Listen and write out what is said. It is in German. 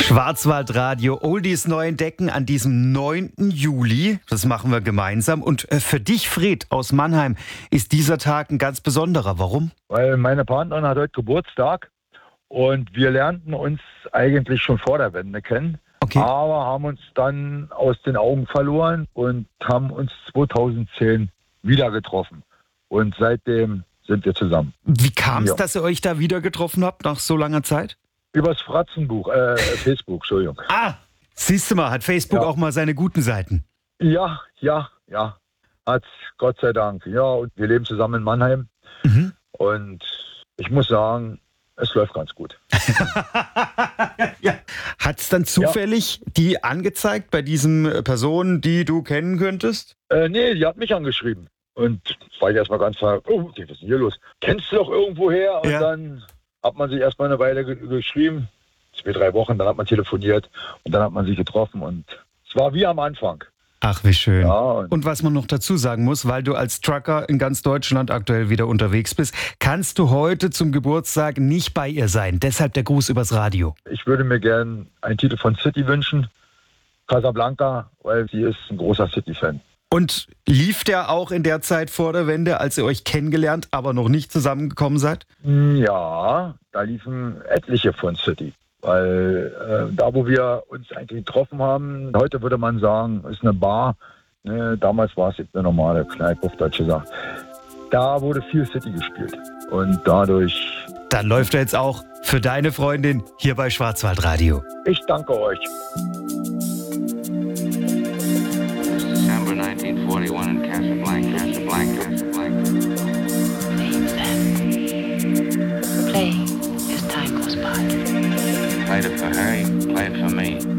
Schwarzwaldradio Oldies neu entdecken an diesem 9. Juli. Das machen wir gemeinsam. Und für dich, Fred aus Mannheim, ist dieser Tag ein ganz besonderer. Warum? Weil meine Partnerin hat heute Geburtstag und wir lernten uns eigentlich schon vor der Wende kennen. Okay. Aber haben uns dann aus den Augen verloren und haben uns 2010 wieder getroffen. Und seitdem sind wir zusammen. Wie kam es, Ja. dass ihr euch da wieder getroffen habt nach so langer Zeit? Übers Fratzenbuch, Facebook, Entschuldigung. Ah, siehst du mal, hat Facebook Ja. auch mal seine guten Seiten. Ja. Hat Gott sei Dank. Ja, und wir leben zusammen in Mannheim. Mhm. Und ich muss sagen, es läuft ganz gut. Ja. Hat es dann zufällig die angezeigt bei diesen Personen, die du kennen könntest? Nee, die hat mich angeschrieben. Und war ich erstmal ganz was ist denn hier los? Kennst du doch irgendwo her? Und Ja. dann hat man sich erstmal eine Weile geschrieben. 2-3 Wochen, dann hat man telefoniert und dann hat man sich getroffen. Und es war wie am Anfang. Ach, wie schön. Ja, Und was man noch dazu sagen muss, weil du als Trucker in ganz Deutschland aktuell wieder unterwegs bist, kannst du heute zum Geburtstag nicht bei ihr sein. Deshalb der Gruß übers Radio. ich würde mir gern einen Titel von City wünschen. Casablanca, weil sie ist ein großer City-Fan. Und lief der auch in der Zeit vor der Wende, als ihr euch kennengelernt, aber noch nicht zusammengekommen seid? Ja, da liefen etliche von City. Weil da, wo wir uns eigentlich getroffen haben, heute würde man sagen, ist eine Bar. Ne, damals war es jetzt eine normale Kneipe, auf Deutsch gesagt. Da wurde viel City gespielt. Und dadurch, Dann läuft er jetzt auch für deine Freundin hier bei Schwarzwaldradio. ich danke euch. December 1941 in Casablanca. Play as time goes by. Played it for her, he played it for me.